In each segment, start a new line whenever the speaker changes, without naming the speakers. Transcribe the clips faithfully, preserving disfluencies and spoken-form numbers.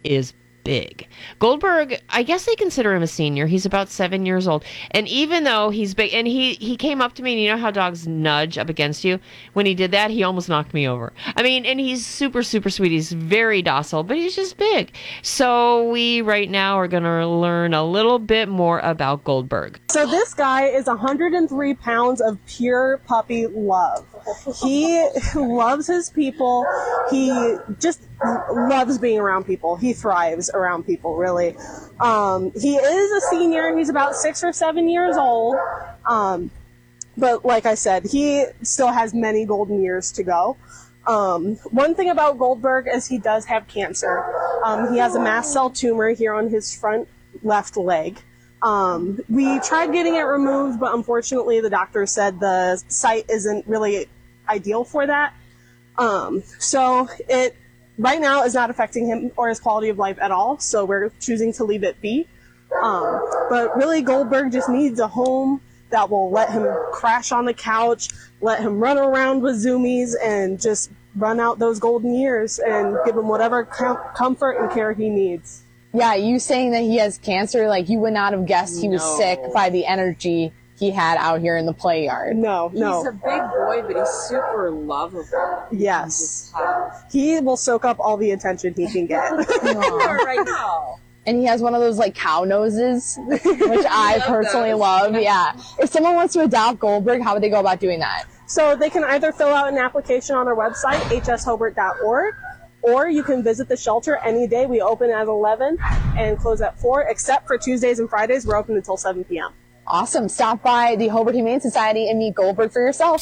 is big. Goldberg, I guess they consider him a senior. He's about seven years old. And even though he's big, and he, he came up to me, and you know how dogs nudge up against you? When he did that, he almost knocked me over. I mean, and he's super, super sweet. He's very docile, but he's just big. So we right now are going to learn a little bit more about Goldberg.
So this guy is one hundred three pounds of pure puppy love. He loves his people. He just loves being around people. He thrives around people, really. Um, he is a senior. He's about six or seven years old. Um, but like I said, he still has many golden years to go. Um, one thing about Goldberg is he does have cancer. Um, he has a mast cell tumor here on his front left leg. Um, we tried getting it removed, but unfortunately the doctor said the site isn't really ideal for that. Um, so it right now is not affecting him or his quality of life at all, so we're choosing to leave it be. Um, but really, Goldberg just needs a home that will let him crash on the couch, let him run around with zoomies, and just run out those golden years and give him whatever com- comfort and care he needs.
Yeah, you saying that he has cancer, like you would not have guessed he was
No.
sick by the energy he had out here in the play yard.
No, no.
He's a big boy, but he's super lovable.
Yes. He will soak up all the attention he can get.
Right now.
And he has one of those like cow noses, which I
love
personally
those.
love. Yeah. If someone wants to adopt Goldberg, how would they go about doing that?
So they can either fill out an application on our website, h s hobart dot org, or you can visit the shelter any day. We open at eleven and close at four, except for Tuesdays and Fridays. We're open until seven p.m.
Awesome. Stop by the Hobart Humane Society and meet Goldberg for yourself.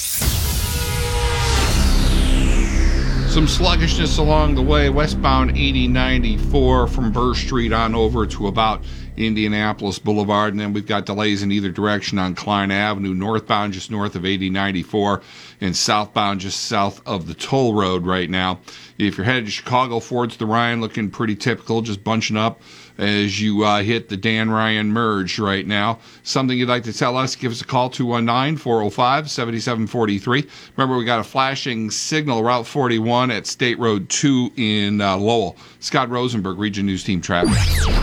Some sluggishness along the way, westbound eighty ninety-four from Burr Street on over to about Indianapolis Boulevard, and then we've got delays in either direction on Klein Avenue, northbound just north of eighty ninety-four, and southbound just south of the toll road right now. If you're headed to Chicago, Ford's the Ryan looking pretty typical, just bunching up as you uh, hit the Dan Ryan merge right now. Something you'd like to tell us, give us a call, two one nine, four oh five, seven seven four three. Remember, we got a flashing signal, Route forty-one at State Road two in uh, Lowell. Scott Rosenberg, Region News Team Traffic.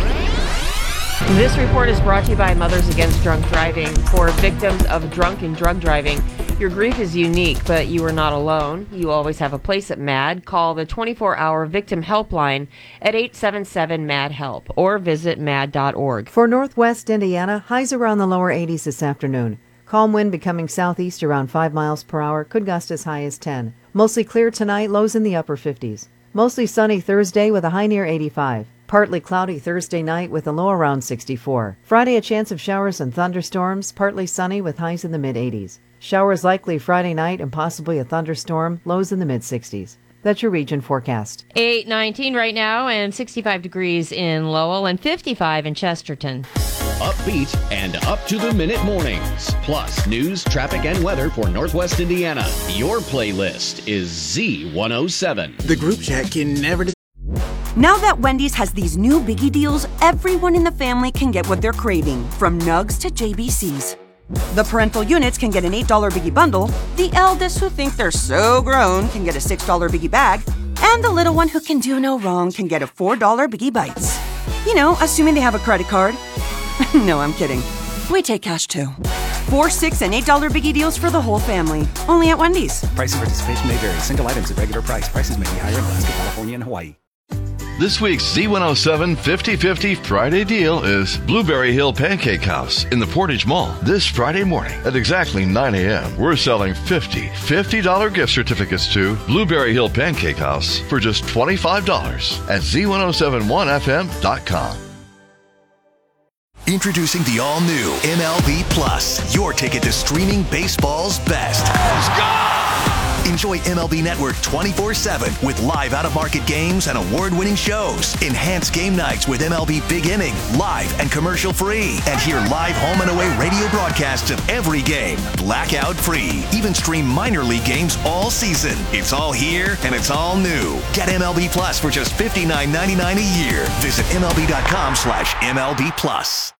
This report is brought to you by Mothers Against Drunk Driving. For victims of drunk and drug driving, your grief is unique, but you are not alone. You always have a place at MAD. Call the twenty-four hour victim helpline at eight seven seven, M A D, HELP or visit mad dot org.
For Northwest Indiana, highs around the lower eighties this afternoon. Calm wind becoming southeast around five miles per hour, could gust as high as ten. Mostly clear tonight, lows in the upper fifties. Mostly sunny Thursday with a high near eighty-five. Partly cloudy Thursday night with a low around sixty-four. Friday, a chance of showers and thunderstorms, partly sunny with highs in the mid-eighties. Showers likely Friday night and possibly a thunderstorm, lows in the mid-sixties. That's your region forecast.
eight nineteen right now and sixty-five degrees in Lowell and fifty-five in Chesterton.
Upbeat and up-to-the-minute mornings. Plus news, traffic, and weather for Northwest Indiana. Your playlist is Z one oh seven.
The group chat can never...
Now that Wendy's has these new biggie deals, everyone in the family can get what they're craving, from nugs to J B Cs. The parental units can get an eight dollar biggie bundle, the eldest who think they're so grown can get a six dollar biggie bag, and the little one who can do no wrong can get a four dollar biggie bites. You know, assuming they have a credit card. No, I'm kidding. We take cash too. Four, six, and eight dollar biggie deals for the whole family. Only at Wendy's.
Price and participation may vary. Single items at regular price. Prices may be higher in Alaska, California, and Hawaii.
This week's Z one oh seven fifty fifty Friday deal is Blueberry Hill Pancake House in the Portage Mall. This Friday morning at exactly nine a.m., we're selling fifty fifty dollar gift certificates to Blueberry Hill Pancake House for just twenty-five dollars at Z ten seventy-one F M dot com.
Introducing the all-new M L B Plus, your ticket to streaming baseball's best. Let's go! Enjoy M L B Network twenty-four seven with live out-of-market games and award-winning shows. Enhance game nights with M L B Big Inning, live and commercial-free. And hear live home and away radio broadcasts of every game, blackout-free. Even stream minor league games all season. It's all here and it's all new. Get M L B Plus for just fifty-nine ninety-nine a year. Visit M L B dot com slash M L B Plus.